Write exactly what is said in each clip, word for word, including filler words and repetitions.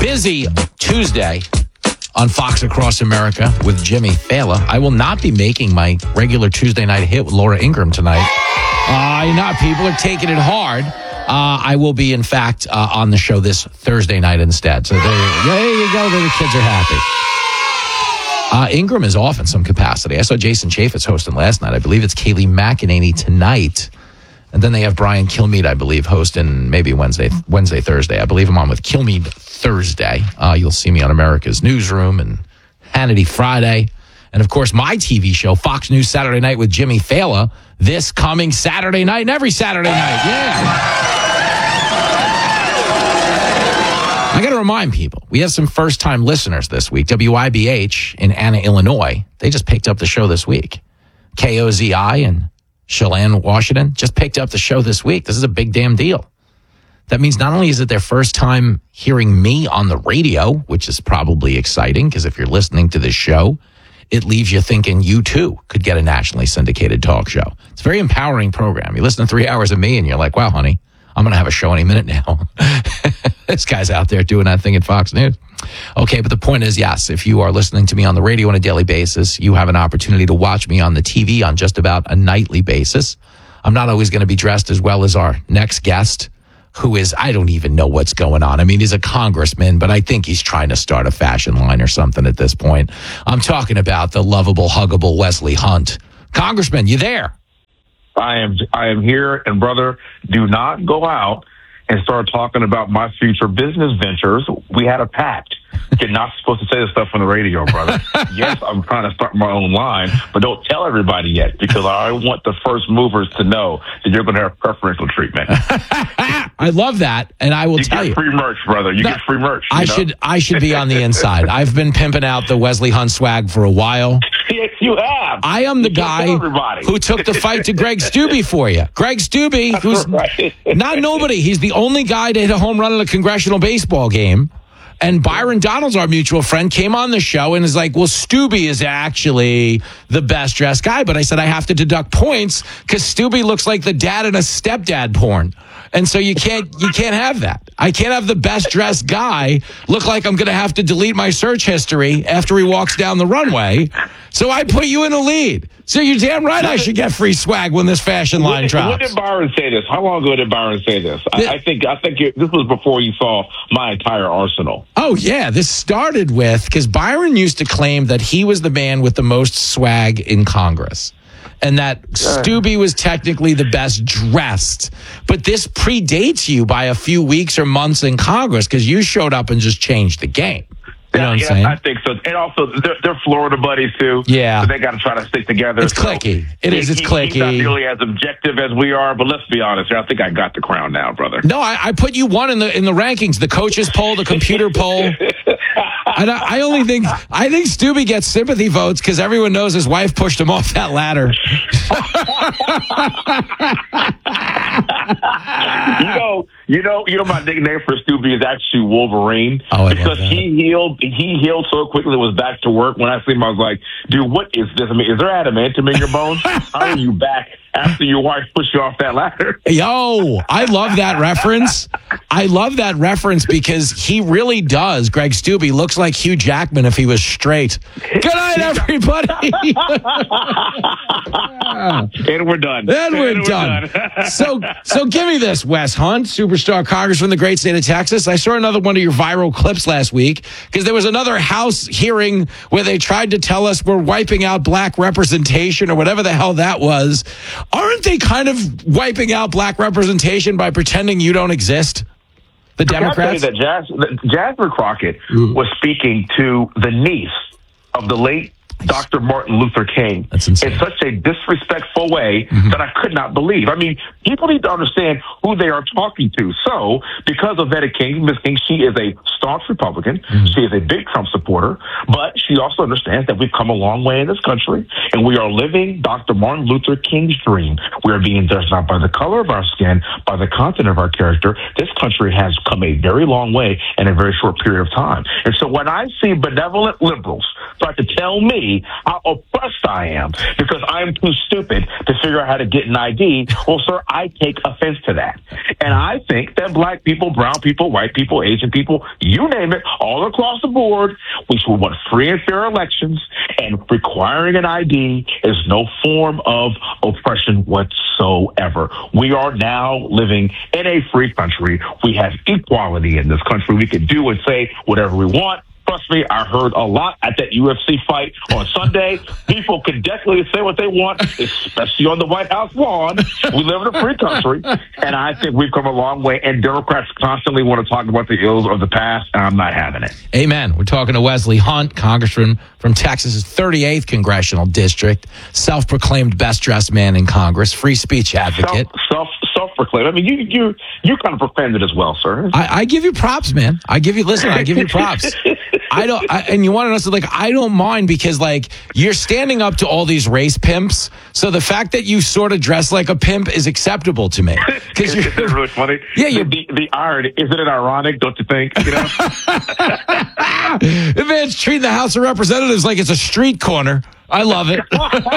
busy Tuesday on Fox Across America with Jimmy Fallon. I will not be making my regular Tuesday night hit with Laura Ingraham tonight. Uh, not people are taking it hard. Uh, I will be, in fact, uh, on the show this Thursday night instead. So there, there you go. There the kids are happy. Uh, Ingram is off in some capacity. I saw Jason Chaffetz hosting last night. I believe it's Kayleigh McEnany tonight. And then they have Brian Kilmeade, I believe, hosting maybe Wednesday, Wednesday, Thursday. I believe I'm on with Kilmeade Thursday. Uh, you'll see me on America's Newsroom and Hannity Friday. And, of course, my T V show, Fox News Saturday Night with Jimmy Fallon, this coming Saturday night and every Saturday night. Yeah. I got to remind people, we have some first-time listeners this week. W I B H in Anna, Illinois, they just picked up the show this week. K O Z I in Chelan, Washington, just picked up the show this week. This is a big damn deal. That means not only is it their first time hearing me on the radio, which is probably exciting, because if you're listening to this show, it leaves you thinking you, too, could get a nationally syndicated talk show. It's a very empowering program. You listen to three hours of me, and you're like, wow, honey, I'm going to have a show any minute now. This guy's out there doing that thing at Fox News. Okay, but the point is, yes, if you are listening to me on the radio on a daily basis, you have an opportunity to watch me on the T V on just about a nightly basis. I'm not always going to be dressed as well as our next guest, who is, I don't even know what's going on. I mean, he's a congressman, but I think he's trying to start a fashion line or something at this point. I'm talking about the lovable, huggable Wesley Hunt. Congressman, you there? I am I am here, and brother, do not go out and start talking about my future business ventures. We had a pact. You're not supposed to say this stuff on the radio, brother. Yes, I'm trying to start my own line, but don't tell everybody yet, because I want the first movers to know that you're going to have preferential treatment. I love that, and I will you tell get you. free merch, brother. You no, get free merch. I know? should I should be on the inside. I've been pimping out the Wesley Hunt swag for a while. Yes, you have. I am the you guy who took the fight to Greg Steube for you. Greg Steube, who's right. not nobody. He's the only guy to hit a home run in a congressional baseball game. And Byron Donalds, our mutual friend, came on the show and is like, well, Steube is actually the best dressed guy. But I said I have to deduct points because Steube looks like the dad in a stepdad porn. And so you can't you can't have that. I can't have the best dressed guy look like I'm going to have to delete my search history after he walks down the runway. So I put you in the lead. So you're damn right I should get free swag when this fashion line when, drops. When did Byron say this? How long ago did Byron say this? I, I think I think it, this was before you saw my entire arsenal. Oh, yeah. This started with, because Byron used to claim that he was the man with the most swag in Congress. And that Steube was technically the best dressed. But this predates you by a few weeks or months in Congress, because you showed up and just changed the game. You know what I'm yeah, saying? I think so. And also, they're, they're Florida buddies, too. Yeah. So they got to try to stick together. It's so clicky. It he, is. It's he, clicky. He's not nearly as objective as we are, but let's be honest. I think I got the crown now, brother. No, I, I put you one in the in the rankings, the coaches poll, the computer poll. And I, I only think I think Steube gets sympathy votes because everyone knows his wife pushed him off that ladder. you know, you know, you know. My nickname for Steube is actually Wolverine, oh, because he healed. He healed so quickly. Was back to work. When I see him, I was like, "Dude, what is this? I mean, is there adamantium in your bones? How are you back after your wife pushed you off that ladder?" Yo, I love that reference. I love that reference because he really does. Greg Steube looks like Hugh Jackman if he was straight. Good night, everybody. And we're done. Then we're, and we're done. done. so, so give me this, Wes Hunt, superstar congressman from the great state of Texas. I saw another one of your viral clips last week because there was another House hearing where they tried to tell us we're wiping out black representation or whatever the hell that was. Aren't they kind of wiping out black representation by pretending you don't exist? The Democrats? Can I tell you that Jas- Jasmine Crockett mm. was speaking to the niece of the late Doctor Martin Luther King in such a disrespectful way mm-hmm. that I could not believe. I mean, people need to understand who they are talking to. So, because of Vetta King, Miz King, she is a staunch Republican. Mm-hmm. She is a big Trump supporter, but she also understands that we've come a long way in this country, and we are living Doctor Martin Luther King's dream. We are being judged not by the color of our skin, by the content of our character. This country has come a very long way in a very short period of time. And so when I see benevolent liberals tried to tell me how oppressed I am because I am too stupid to figure out how to get an I D, well, sir, I take offense to that. And I think that black people, brown people, white people, Asian people, you name it, all across the board, we should want free and fair elections, and requiring an I D is no form of oppression whatsoever. We are now living in a free country. We have equality in this country. We can do and say whatever we want. Trust me, I heard a lot at that U F C fight on Sunday. People can definitely say what they want, especially on the White House lawn. We live in a free country, and I think we've come a long way. And Democrats constantly want to talk about the ills of the past, and I'm not having it. Amen. We're talking to Wesley Hunt, congressman from Texas's thirty-eighth congressional district, self-proclaimed best-dressed man in Congress, free speech advocate. Self, self, self-proclaimed. I mean, you, you, you kind of proclaimed it as well, sir. I, I give you props, man. I give you, listen, I give you props. I don't, I, and you want to know, so like, I don't mind because, like, you're standing up to all these race pimps. So the fact that you sort of dress like a pimp is acceptable to me. Because you're it's really funny. Yeah, you the, the irony, isn't it ironic? Don't you think? You know, the man's treating the House of Representatives like it's a street corner. I love it.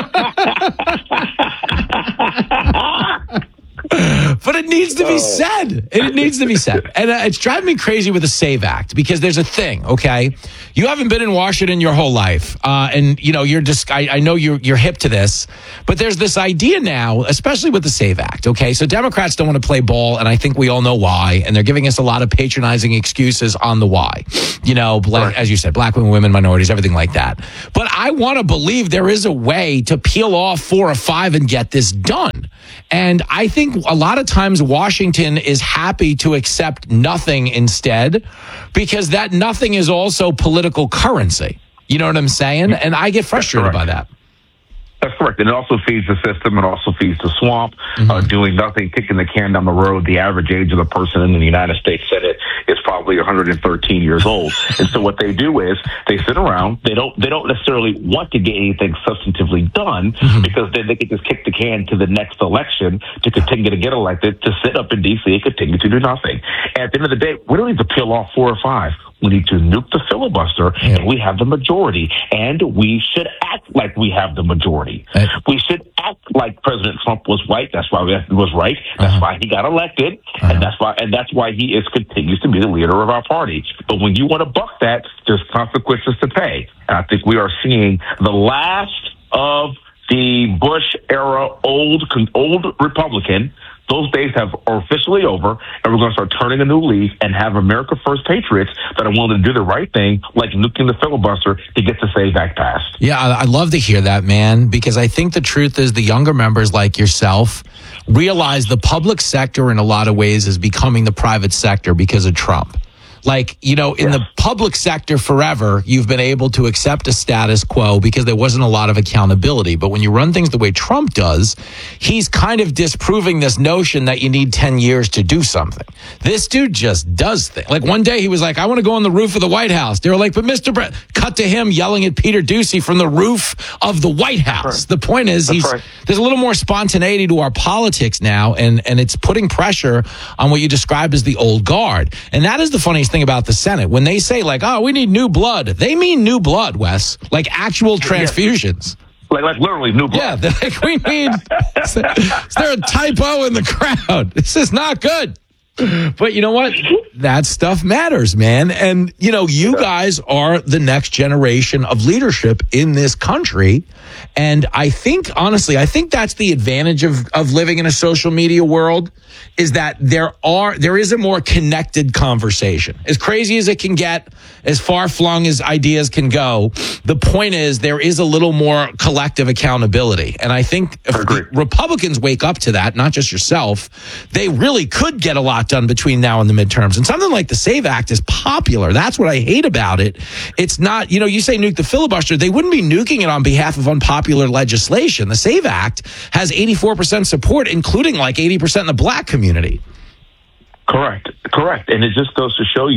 But it needs to be said. It needs to be said. And uh, it's driving me crazy with the SAVE Act because there's a thing, okay? You haven't been in Washington your whole life. Uh, and, you know, you're just, I, I know you're, you're hip to this. But there's this idea now, especially with the SAVE Act, okay? So Democrats don't want to play ball, and I think we all know why. And they're giving us a lot of patronizing excuses on the why. You know, black, as you said, black women, women, minorities, everything like that. But I want to believe there is a way to peel off four or five and get this done. And I think a lot of times Washington is happy to accept nothing instead because that nothing is also political currency. You know what I'm saying? And I get frustrated by that. That's correct. And it also feeds the system. It also feeds the swamp. Mm-hmm. Uh, doing nothing, kicking the can down the road. The average age of the person in the United States Senate is probably one hundred thirteen years old. And so what they do is they sit around. They don't they don't necessarily want to get anything substantively done mm-hmm. because then they can just kick the can to the next election to continue to get elected, to sit up in D C and continue to do nothing. And at the end of the day, we don't need to peel off four or five. We need to nuke the filibuster, yeah. and we have the majority. And we should act like we have the majority. Right. We should act like President Trump was right. That's why he was right. That's uh-huh. why he got elected, uh-huh. and that's why and that's why he is continues to be the leader of our party. But when you want to buck that, there's consequences to pay. And I think we are seeing the last of the Bush era old old Republican. Those days have are officially over, and we're going to start turning a new leaf and have America First patriots that are willing to do the right thing, like nuking the filibuster to get the SAVE Act passed. Yeah, I love to hear that, man, because I think the truth is the younger members like yourself realize the public sector in a lot of ways is becoming the private sector because of Trump. Like, you know, in yeah. the public sector forever, you've been able to accept a status quo because there wasn't a lot of accountability. But when you run things the way Trump does, he's kind of disproving this notion that you need ten years to do something. This dude just does things. Like one day he was like, I want to go on the roof of the White House. They were like, but Mister Brett, cut to him yelling at Peter Doocy from the roof of the White House. Right. The point is, he's right. there's a little more spontaneity to our politics now, and, and it's putting pressure on what you described as the old guard. And that is the funniest thing about the Senate. When they say like, oh, we need new blood, they mean new blood, Wes, like actual transfusions. Like, like literally new blood. Yeah, they're like, we need, is there, is there a typo in the crowd? This is not good. But you know what? That stuff matters, man. And, you know, you guys are the next generation of leadership in this country. And I think, honestly, I think that's the advantage of, of living in a social media world, is that there are there is a more connected conversation. As crazy as it can get, as far-flung as ideas can go, the point is there is a little more collective accountability. And I think if the Republicans wake up to that, not just yourself, they really could get a lot done between now and the midterms. And something like the SAVE Act is popular. That's what I hate about it. It's not, you know, you say nuke the filibuster. They wouldn't be nuking it on behalf of unpopular legislation. The SAVE Act has eighty-four percent support, including like eighty percent in the black community. Correct. Correct. And it just goes to show you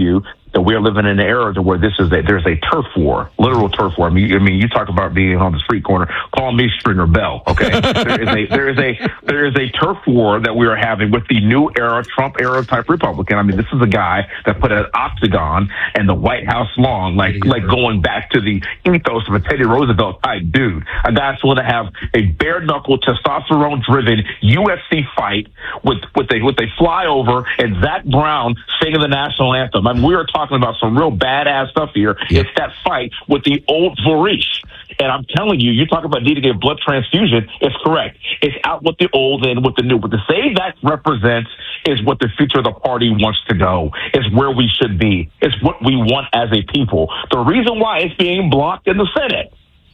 that we're living in an era to where this is a, there's a turf war, literal turf war. I mean, I mean, you talk about being on the street corner. Call me Stringer Bell, okay? there is a there is a there is a turf war that we are having with the new era, Trump era type Republican. I mean, this is a guy that put an octagon and the White House lawn, like yeah. like going back to the ethos of a Teddy Roosevelt type dude. A guy that's willing to have a bare knuckle, testosterone driven U F C fight with with a with a flyover and Zach Brown singing the national anthem. I mean, we are talking. Talking about some real badass stuff here. Yep. It's that fight with the old Varish. And I'm telling you, you talk about needing a blood transfusion. It's correct. It's out with the old and with the new. What the Save Act represents is what the future of the party wants to go. It's where we should be. It's what we want as a people. The reason why it's being blocked in the Senate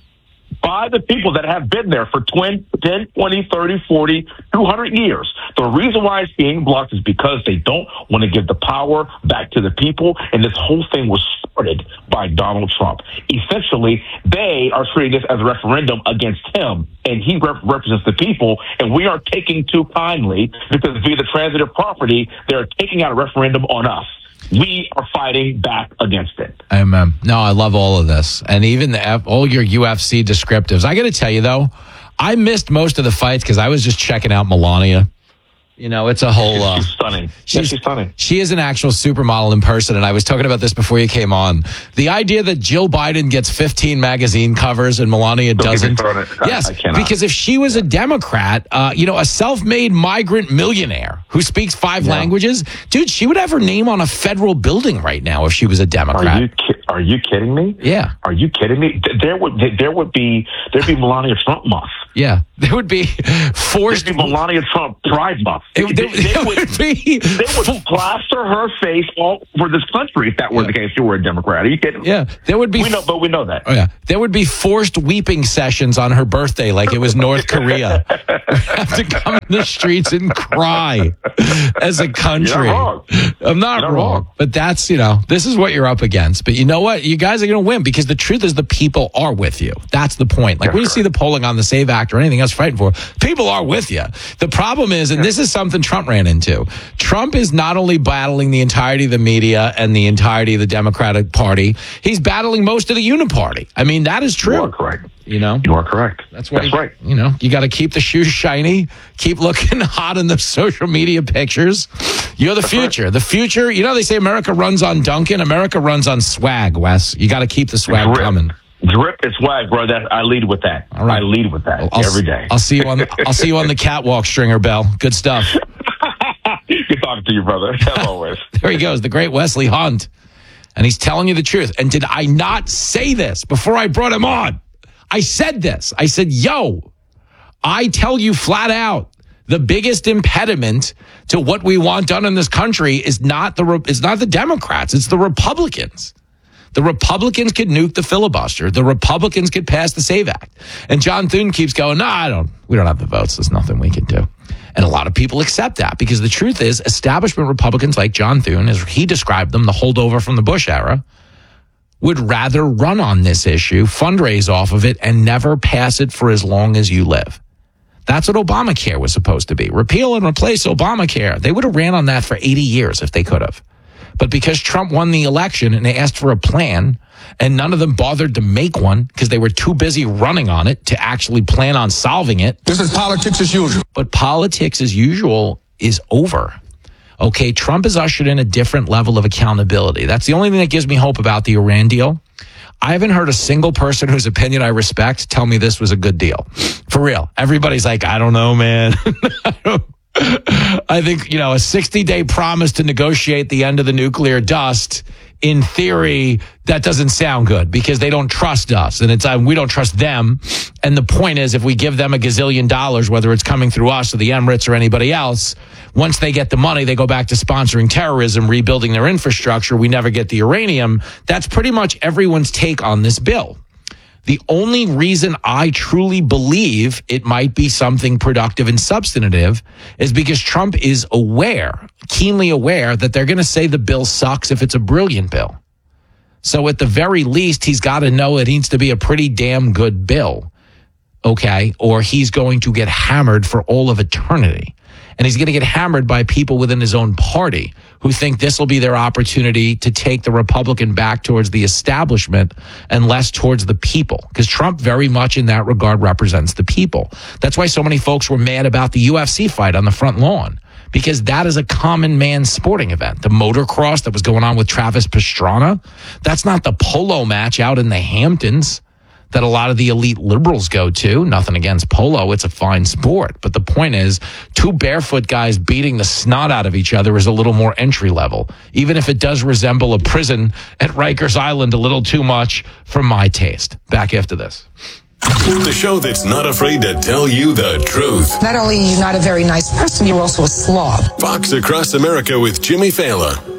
by the people that have been there for ten, twenty, thirty, forty, two hundred years. The reason why it's being blocked is because they don't want to give the power back to the people, and this whole thing was started by Donald Trump. Essentially, they are treating this as a referendum against him, and he rep- represents the people, and we are taking too kindly because via the transitive property, they're taking out a referendum on us. We are fighting back against it. Amen. No, I love all of this. And even the, all your U F C descriptives. I got to tell you, though, I missed most of the fights because I was just checking out Melania. You know, it's a whole... Uh, she's stunning. She's, yeah, she's stunning. She is an actual supermodel in person, and I was talking about this before you came on. The idea that Jill Biden gets fifteen magazine covers and Melania Don't doesn't... I, yes, I because if she was a Democrat, uh, you know, a self-made migrant millionaire who speaks five yeah. languages, dude, she would have her name on a federal building right now if she was a Democrat. Are you, ki- are you kidding me? Yeah. Are you kidding me? There would there would be there'd be Melania Trump month. Yeah, there would be forced... There'd be Melania Trump Pride month. It, there, they, they, there would, would be... They would plaster her face all over this country if that were yeah. the case. You were a Democrat. Are you kidding me? Yeah, there would be... We know, but we know that. Oh, yeah. There would be forced weeping sessions on her birthday like it was North Korea. We have to come in the streets and cry as a country. You're not wrong. I'm not, not wrong. wrong. But that's, you know, this is what you're up against. But you know what? You guys are going to win because the truth is the people are with you. That's the point. Like yeah, when you sure. see the polling on the Save Act or anything else fighting for, people are with you. The problem is, and this is something Trump ran into, Trump is not only battling the entirety of the media and the entirety of the Democratic Party, he's battling most of the Uniparty. I mean, that is true. You are correct. You know? You are correct. That's, why That's you, right. You know, you got to keep the shoes shiny, keep looking hot in the social media pictures. You're the That's future. Right. The future, you know, they say America runs on Duncan. America runs on swag, Wes. You got to keep the swag Drip. coming. Drip and swag, bro. That I lead with that. All right. I lead with that I'll, every day. I'll see you on. The, I'll see you on the catwalk, Stringer Bell. Good stuff. Good talking to you, brother. As always. There he goes, the great Wesley Hunt, and he's telling you the truth. And did I not say this before I brought him on? I said this. I said, "Yo, I tell you flat out, the biggest impediment to what we want done in this country is not the is not the Democrats. It's the Republicans." The Republicans could nuke the filibuster. The Republicans could pass the SAVE Act. And John Thune keeps going, no, I don't, we don't have the votes. There's nothing we can do. And a lot of people accept that because the truth is establishment Republicans like John Thune, as he described them, the holdover from the Bush era, would rather run on this issue, fundraise off of it, and never pass it for as long as you live. That's what Obamacare was supposed to be. Repeal and replace Obamacare. They would have ran on that for eighty years if they could have. But because Trump won the election and they asked for a plan and none of them bothered to make one because they were too busy running on it to actually plan on solving it. This is politics as usual. But politics as usual is over. Okay, Trump has ushered in a different level of accountability. That's the only thing that gives me hope about the Iran deal. I haven't heard a single person whose opinion I respect tell me this was a good deal. For real. Everybody's like, I don't know, man. I don't I think, you know, a sixty-day promise to negotiate the end of the nuclear dust, in theory, that doesn't sound good because they don't trust us and it's uh, we don't trust them. And the point is, if we give them a gazillion dollars, whether it's coming through us or the Emirates or anybody else, once they get the money, they go back to sponsoring terrorism, rebuilding their infrastructure. We never get the uranium. That's pretty much everyone's take on this bill. The only reason I truly believe it might be something productive and substantive is because Trump is aware, keenly aware, that they're going to say the bill sucks if it's a brilliant bill. So at the very least, he's got to know it needs to be a pretty damn good bill, okay? Or he's going to get hammered for all of eternity. And he's going to get hammered by people within his own party who think this will be their opportunity to take the Republican back towards the establishment and less towards the people. Because Trump very much in that regard represents the people. That's why so many folks were mad about the U F C fight on the front lawn. Because that is a common man sporting event. The motocross that was going on with Travis Pastrana, that's not the polo match out in the Hamptons that a lot of the elite liberals go to. Nothing against polo. It's a fine sport. But the point is, two barefoot guys beating the snot out of each other is a little more entry level, even if it does resemble a prison at Rikers Island a little too much for my taste. Back after this. The show that's not afraid to tell you the truth. Not only are you not a very nice person, you're also a slob. Fox Across America with Jimmy Fallon.